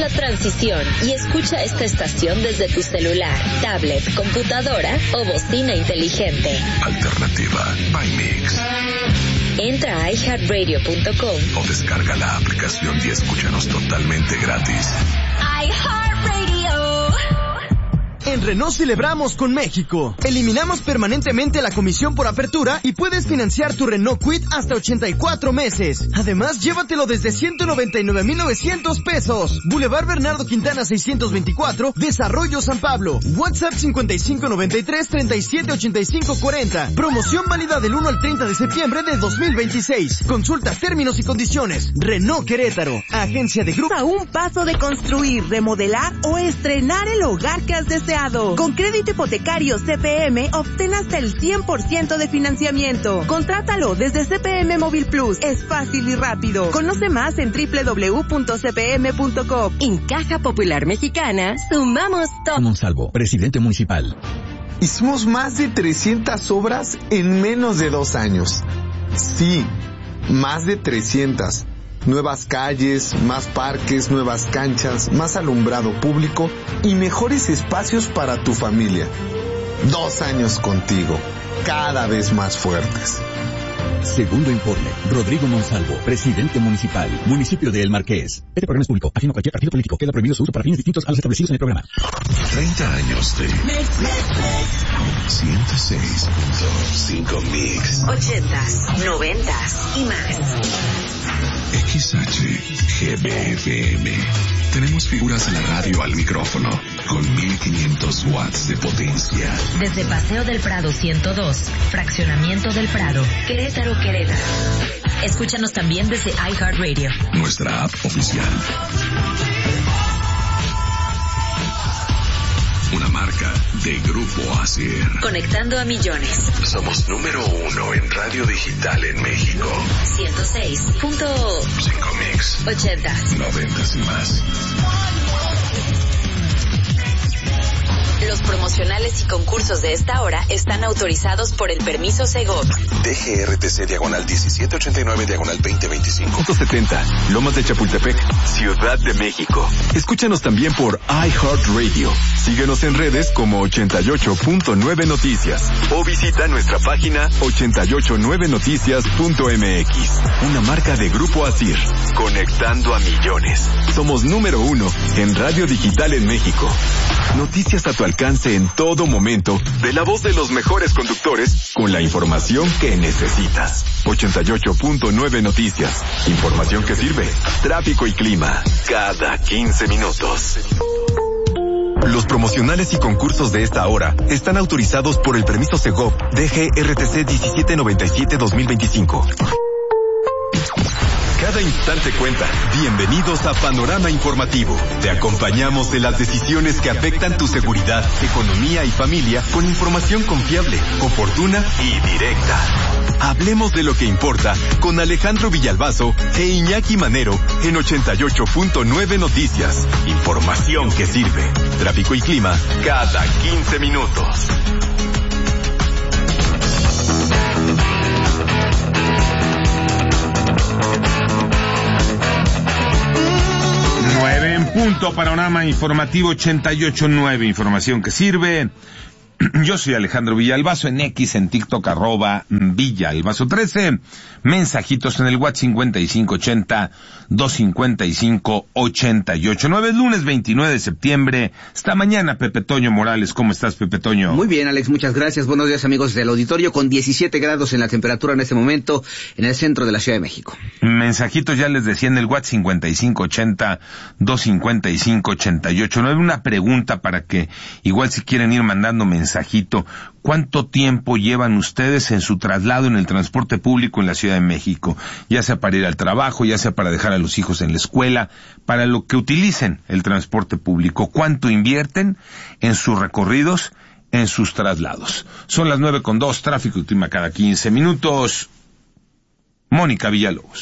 la transición y escucha esta estación desde tu celular, tablet, computadora o bocina inteligente. Alternativa by Mix. Entra a iHeartRadio.com o descarga la aplicación y escúchanos totalmente gratis. iHeartRadio. En Renault celebramos con México. Eliminamos permanentemente la comisión por apertura y puedes financiar tu Renault Kwid hasta 84 meses. Además, llévatelo desde 199,900 pesos. Boulevard Bernardo Quintana 624, Desarrollo San Pablo. WhatsApp 5593-378540. Promoción válida del 1 al 30 de septiembre de 2026. Consulta términos y condiciones. Renault Querétaro, agencia de grupo. A un paso de construir, remodelar o estrenar el hogar que has deseado. Con crédito hipotecario CPM, obtén hasta el 100% de financiamiento. Contrátalo desde CPM Móvil Plus. Es fácil y rápido. Conoce más en www.cpm.com. En Caja Popular Mexicana, sumamos todo. Monsalvo, presidente municipal. Hicimos más de 300 obras en menos de 2 años. Sí, más de 300. Nuevas calles, más parques, nuevas canchas, más alumbrado público y mejores espacios para tu familia. 2 años contigo, cada vez más fuertes. Segundo informe. Rodrigo Monsalvo, presidente municipal, municipio de El Marqués. Este programa es público, ajeno a cualquier partido político. Queda prohibido su uso para fines distintos a los establecidos en el programa. 30 años de 106.5 Mix. 80s, 90s y más. XHGBFM. Tenemos figuras de la radio al micrófono con 1500 watts de potencia. Desde Paseo del Prado 102, Fraccionamiento del Prado, Querétaro. Escúchanos también desde iHeartRadio. Nuestra app oficial. Una marca de Grupo Asir. Conectando a millones. Somos número 1 en radio digital en México. 106.5 Mix. 80s, 90s y más. Los promocionales y concursos de esta hora están autorizados por el permiso Segov. DGRTC diagonal 1789 diagonal 2025. 170, Lomas de Chapultepec, Ciudad de México. Escúchanos también por iHeartRadio. Síguenos en redes como 88.9 Noticias o visita nuestra página 889noticias.mx. Una marca de Grupo Asir, conectando a millones. Somos número 1 en radio digital en México. Noticias a tu alcance en todo momento, de la voz de los mejores conductores, con la información que necesitas. 88.9 Noticias. Información que sirve. Tráfico y clima. Cada 15 minutos. Los promocionales y concursos de esta hora están autorizados por el permiso Segov DGRTC 1797-2025. Cada instante cuenta. Bienvenidos a Panorama Informativo. Te acompañamos en las decisiones que afectan tu seguridad, economía y familia con información confiable, oportuna y directa. Hablemos de lo que importa con Alejandro Villalbazo e Iñaki Manero en 88.9 Noticias. Información que sirve. Tráfico y clima cada 15 minutos. 9 en punto, Panorama Informativo 88.9, información que sirve. Yo soy Alejandro Villalbazo, en X, en TikTok, @Villalbazo13. Mensajitos en el WhatsApp 5580-255-8889. Lunes 29 de septiembre. Hasta mañana, Pepe Toño Morales. ¿Cómo estás, Pepe Toño? Muy bien, Alex, muchas gracias. Buenos días, amigos del auditorio, con 17 grados en la temperatura en este momento en el centro de la Ciudad de México. Mensajitos, ya les decía en el WhatsApp 5580-255-8889. Una pregunta para que, igual si quieren ir mandando mensajito. ¿Cuánto tiempo llevan ustedes en su traslado en el transporte público en la Ciudad de México? Ya sea para ir al trabajo, ya sea para dejar a los hijos en la escuela, para lo que utilicen el transporte público. ¿Cuánto invierten en sus recorridos, en sus traslados? Son las 9:02, tráfico y clima cada 15 minutos. Mónica Villalobos.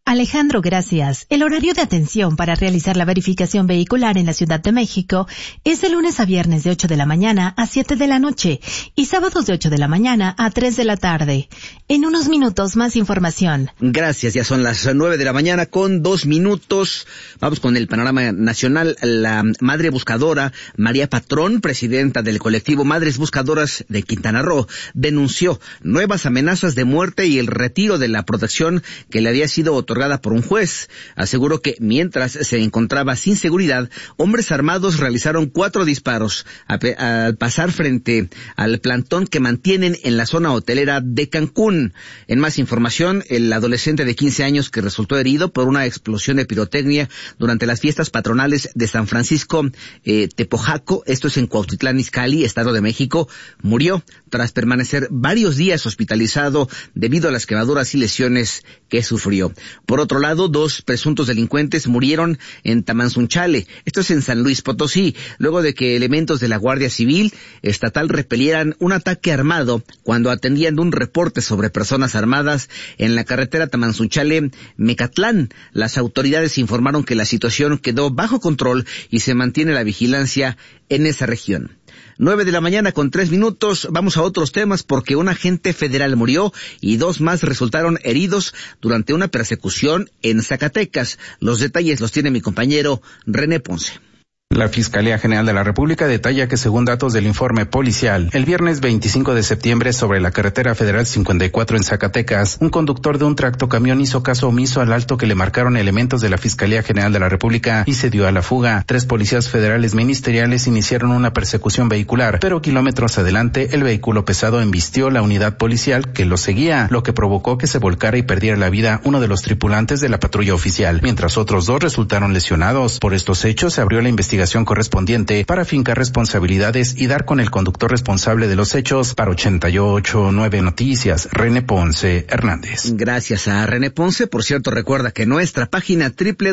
Alejandro, gracias. El horario de atención para realizar la verificación vehicular en la Ciudad de México es de lunes a viernes de 8 de la mañana a 7 de la noche y sábados de 8 de la mañana a 3 de la tarde. En unos minutos más información. Gracias, ya son las 9 de la mañana con 2 minutos. Vamos con el panorama nacional. La madre buscadora María Patrón, presidenta del colectivo Madres Buscadoras de Quintana Roo, denunció nuevas amenazas de muerte y el retiro de la protección que le había sido otorgada por un juez. Aseguró que mientras se encontraba sin seguridad, hombres armados realizaron 4 disparos al pasar frente al plantón que mantienen en la zona hotelera de Cancún. En más información, el adolescente de 15 años que resultó herido por una explosión de pirotecnia durante las fiestas patronales de San Francisco Tepojaco, esto es en Cuautitlán Izcalli, Estado de México, murió tras permanecer varios días hospitalizado debido a las quemaduras y lesiones que sufrió. Por otro lado, 2 presuntos delincuentes murieron en Tamanzunchale, esto es en San Luis Potosí, luego de que elementos de la Guardia Civil Estatal repelieran un ataque armado cuando atendían un reporte sobre personas armadas en la carretera Tamanzunchale-Mecatlán. Las autoridades informaron que la situación quedó bajo control y se mantiene la vigilancia en esa región. 9 de la mañana con 3 minutos, vamos a otros temas porque un agente federal murió y 2 más resultaron heridos durante una persecución en Zacatecas. Los detalles los tiene mi compañero René Ponce. La Fiscalía General de la República detalla que según datos del informe policial, el viernes 25 de septiembre sobre la carretera federal 54 en Zacatecas, un conductor de un tractocamión hizo caso omiso al alto que le marcaron elementos de la Fiscalía General de la República y se dio a la fuga. 3 policías federales ministeriales iniciaron una persecución vehicular, pero kilómetros adelante el vehículo pesado embistió la unidad policial que lo seguía, lo que provocó que se volcara y perdiera la vida uno de los tripulantes de la patrulla oficial, mientras otros 2 resultaron lesionados. Por estos hechos se abrió la investigación correspondiente para fincar responsabilidades y dar con el conductor responsable de los hechos. Para 88.9 Noticias, René Ponce Hernández. Gracias a René Ponce. Por cierto, recuerda que en nuestra página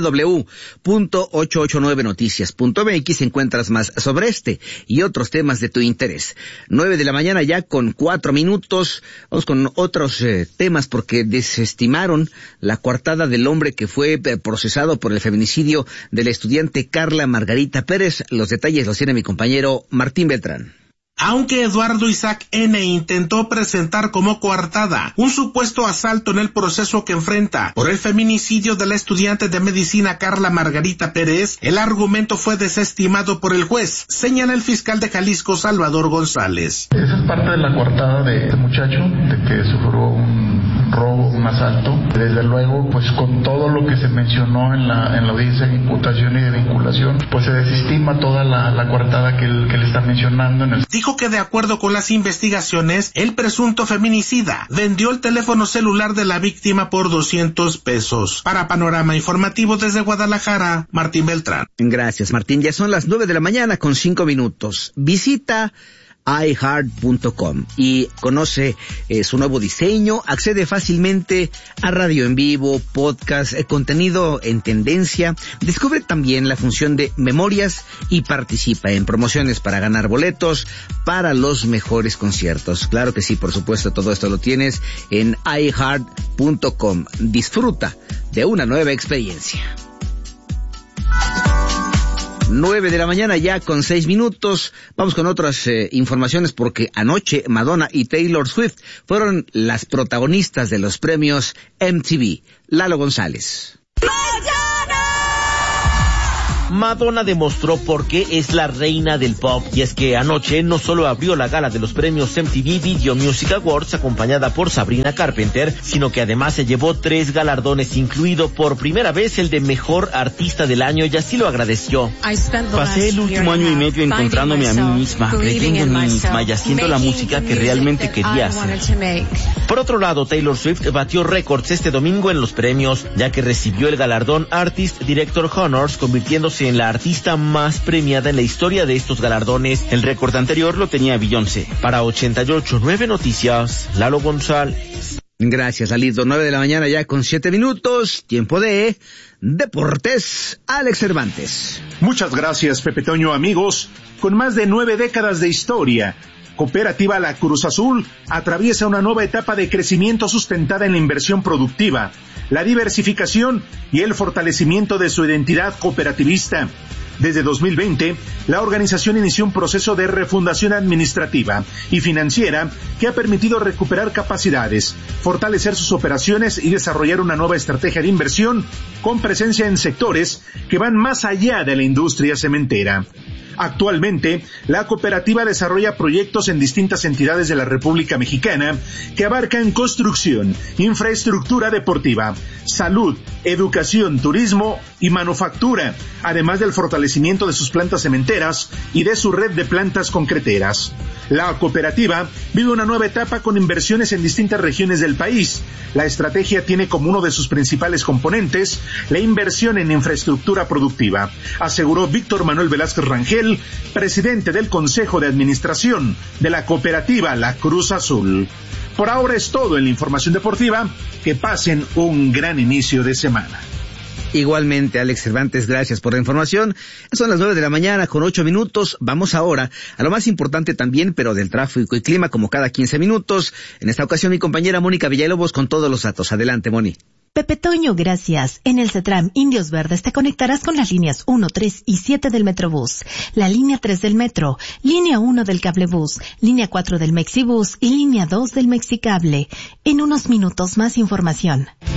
www.889noticias.mx encuentras más sobre este y otros temas de tu interés. 9 de la mañana ya con 4 minutos. Vamos con otros temas porque desestimaron la coartada del hombre que fue procesado por el feminicidio de la estudiante Carla Margarita Pérez. Los detalles los tiene mi compañero Martín Beltrán. Aunque Eduardo Isaac N. intentó presentar como coartada un supuesto asalto en el proceso que enfrenta por el feminicidio de la estudiante de medicina Carla Margarita Pérez, el argumento fue desestimado por el juez, señala el fiscal de Jalisco Salvador González. Esa es parte de la coartada de este muchacho, de que sufrió un robo, un asalto. Desde luego, pues con todo lo que se mencionó en la audiencia de imputación y de vinculación, pues se desestima toda la coartada que él está mencionando. Dijo que de acuerdo con las investigaciones, el presunto feminicida vendió el teléfono celular de la víctima por $200. Para Panorama Informativo desde Guadalajara, Martín Beltrán. Gracias, Martín. Ya son las 9 de la mañana con 5 minutos. Visita iHeart.com y conoce su nuevo diseño, accede fácilmente a radio en vivo, podcast, contenido en tendencia, descubre también la función de memorias y participa en promociones para ganar boletos para los mejores conciertos. Claro que sí, por supuesto, todo esto lo tienes en iHeart.com. Disfruta de una nueva experiencia. 9 de la mañana ya con 6 minutos. Vamos con otras informaciones porque anoche Madonna y Taylor Swift fueron las protagonistas de los premios MTV. Lalo González. Madonna demostró por qué es la reina del pop, y es que anoche no solo abrió la gala de los premios MTV Video Music Awards acompañada por Sabrina Carpenter, sino que además se llevó 3 galardones, incluido por primera vez el de Mejor Artista del Año, y así lo agradeció. Pasé el último año y medio encontrándome a mí misma, creyendo en mí misma y haciendo la música que realmente quería hacer. Por otro lado, Taylor Swift batió récords este domingo en los premios, ya que recibió el galardón Artist Director Honors, convirtiéndose en la artista más premiada en la historia de estos galardones. El récord anterior lo tenía Beyoncé. Para 88.9 Noticias, Lalo González. Gracias, Alito. 9 de la mañana ya con 7 minutos. Tiempo de Deportes. Alex Cervantes. Muchas gracias, Pepe Toño. Amigos, con más de 9 décadas de historia, Cooperativa La Cruz Azul atraviesa una nueva etapa de crecimiento sustentada en la inversión productiva, la diversificación y el fortalecimiento de su identidad cooperativista. Desde 2020, la organización inició un proceso de refundación administrativa y financiera que ha permitido recuperar capacidades, fortalecer sus operaciones y desarrollar una nueva estrategia de inversión con presencia en sectores que van más allá de la industria cementera. Actualmente, la cooperativa desarrolla proyectos en distintas entidades de la República Mexicana que abarcan construcción, infraestructura deportiva, salud, educación, turismo y manufactura, además del fortalecimiento de sus plantas cementeras y de su red de plantas concreteras. La cooperativa vive una nueva etapa con inversiones en distintas regiones del país. La estrategia tiene como uno de sus principales componentes la inversión en infraestructura productiva, aseguró Víctor Manuel Velázquez Rangel, presidente del Consejo de Administración de la cooperativa La Cruz Azul. Por ahora es todo en la información deportiva. Que pasen un gran inicio de semana. Igualmente, Alex Cervantes, gracias por la información. Son las 9 de la mañana con 8 minutos. Vamos ahora a lo más importante también, pero del tráfico y clima, como cada 15 minutos. En esta ocasión, mi compañera Mónica Villalobos con todos los datos. Adelante, Moni. Pepe Toño, gracias. En el CETRAM Indios Verdes te conectarás con las líneas 1, 3 y 7 del Metrobús, la línea 3 del Metro, línea 1 del Cablebús, línea 4 del Mexibús y línea 2 del Mexicable. En unos minutos más información.